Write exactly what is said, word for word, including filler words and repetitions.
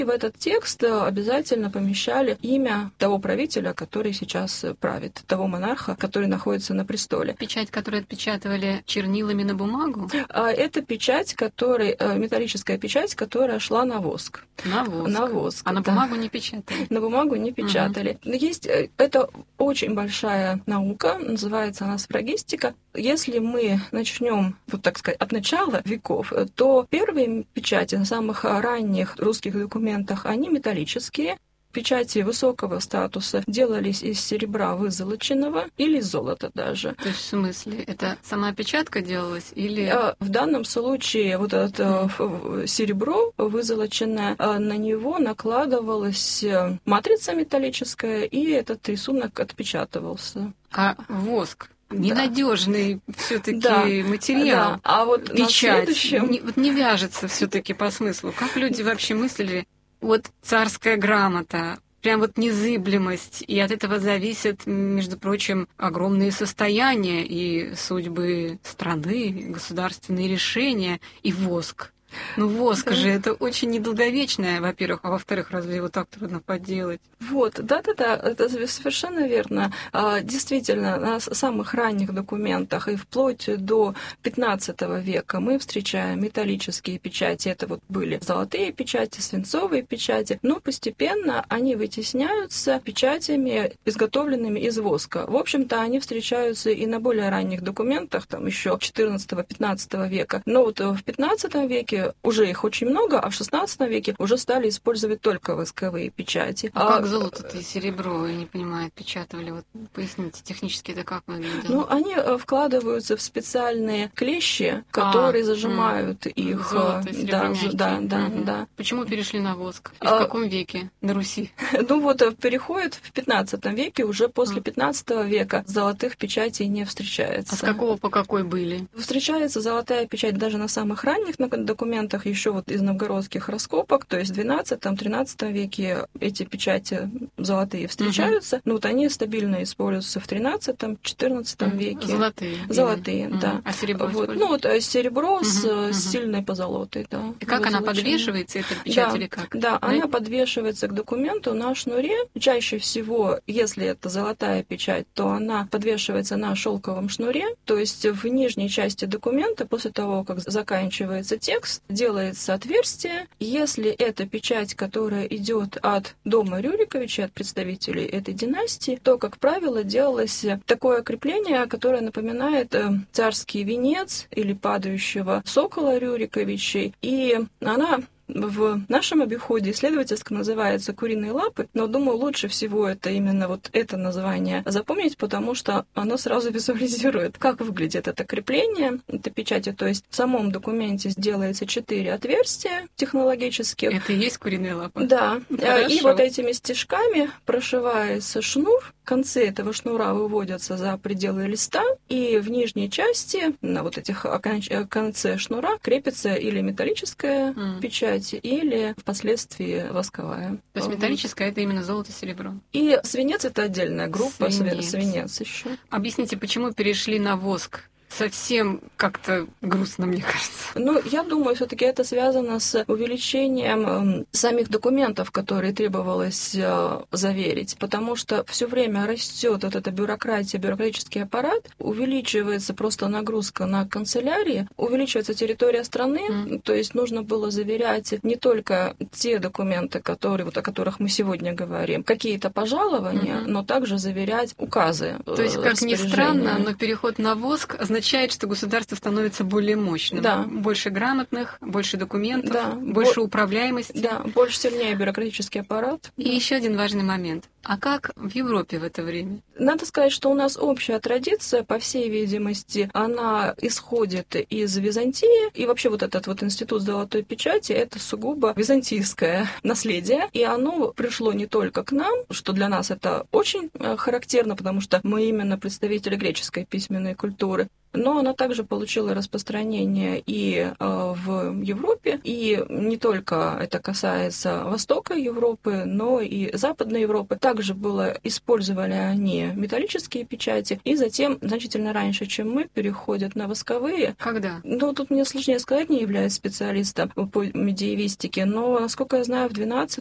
И в этот текст обязательно помещали имя того правителя, который сейчас правит, того монарха, который находится на престоле. Печать, которую отпечатывали чернилами на бумагу? Это печать, которая, металлическая печать, которая шла на воск. На воск. На воск. А на да. бумагу не печатали? На бумагу не печатали. Угу. Есть, это очень большая наука, называется она сфрагистика. Если мы начнем, вот так сказать, от начала веков, то первые печати на самых ранних русских документах, они металлические. Печати высокого статуса делались из серебра вызолоченного или из золота даже. То есть в смысле? Это сама печатка делалась или... В данном случае вот это серебро вызолоченное, на него накладывалась матрица металлическая, и этот рисунок отпечатывался. А воск? Ненадежный да. все-таки да. материал. Да. А вот печать следующем... не, вот не вяжется все-таки по смыслу. Как люди вообще мыслили? Вот царская грамота, прям вот незыблемость, и от этого зависят, между прочим, огромные состояния и судьбы страны, государственные решения, и воск. Ну, воск да. же, это очень недолговечное, во-первых, а во-вторых, разве его так трудно подделать? Вот, да-да-да, это совершенно верно. Действительно, на самых ранних документах и вплоть до пятнадцатого века мы встречаем металлические печати. Это вот были золотые печати, свинцовые печати, но постепенно они вытесняются печатями, изготовленными из воска. В общем-то, они встречаются и на более ранних документах, там еще четырнадцатого-пятнадцатого века. Но вот в пятнадцатом веке уже их очень много, а в шестнадцатом веке уже стали использовать только восковые печати. А, а как золото-то и серебро, я не понимаю, отпечатывали? Вот поясните, технически это как выглядело? Ну, они вкладываются в специальные клещи, которые а, зажимают м- их. Золото, да, да, да, угу. да. Почему перешли на воск? И а, в каком веке на Руси? Ну вот переходит в пятнадцатом веке, уже после пятнадцатого века золотых печатей не встречается. А с какого по какой были? Встречается золотая печать даже на самых ранних документах, еще вот из новгородских раскопок, то есть в двенадцатом-тринадцатом веке эти печати золотые встречаются, угу. но вот они стабильно используются в тринадцатом-четырнадцатом веке. Золотые. Золотые, угу. да. А серебро вот. Ну вот серебро угу. с угу. сильной позолотой, да. И как она подвешивается, эта печать, да, или как? Да, да, она подвешивается к документу на шнуре. Чаще всего, если это золотая печать, то она подвешивается на шелковом шнуре, то есть в нижней части документа, после того, как заканчивается текст, делается отверстие. Если это печать, которая идет от дома Рюриковичей, от представителей этой династии, то, как правило, делалось такое крепление, которое напоминает царский венец или падающего сокола Рюриковичей. И она в нашем обиходе исследовательском называется «куриные лапы», но, думаю, лучше всего это именно вот это название запомнить, потому что оно сразу визуализирует, как выглядит это крепление этой печати. То есть в самом документе сделается четыре отверстия технологических. Это и есть куриные лапы? Да. Хорошо. И вот этими стежками прошивается шнур, концы этого шнура выводятся за пределы листа, и в нижней части, на вот этих конце шнура, крепится или металлическая mm. печать, или впоследствии восковая. То есть металлическая — это именно золото-серебро. И свинец — это отдельная группа, свинец, свинец еще. Объясните, почему перешли на воск? Совсем как-то грустно, мне кажется. Ну, я думаю, все-таки это связано с увеличением самих документов, которые требовалось заверить, потому что все время растет вот эта бюрократия, бюрократический аппарат, увеличивается просто нагрузка на канцелярии, увеличивается территория страны, mm. то есть нужно было заверять не только те документы, которые, вот, о которых мы сегодня говорим, какие-то пожалования, mm-hmm. но также заверять указы. То есть, как ни странно, но переход на воск означает, означает, что государство становится более мощным. Да. Больше грамотных, больше документов, да. больше Бо- управляемости. Да, больше сильнее бюрократический аппарат. И да. еще один важный момент. А как в Европе в это время? Надо сказать, что у нас общая традиция, по всей видимости, она исходит из Византии. И вообще вот этот вот институт золотой печати — это сугубо византийское наследие. И оно пришло не только к нам, что для нас это очень характерно, потому что мы именно представители греческой письменной культуры, но она также получила распространение и в Европе, и не только это касается Востока Европы, но и Западной Европы. также было, использовали они металлические печати, и затем значительно раньше, чем мы, переходят на восковые. Когда? Ну, тут мне сложнее сказать, не являюсь специалистом по медиевистике, но, насколько я знаю, в двенадцатом